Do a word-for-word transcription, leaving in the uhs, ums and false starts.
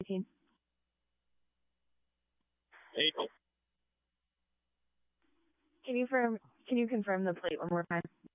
eighteen. Eight. Can you confirm, can you confirm the plate one more time?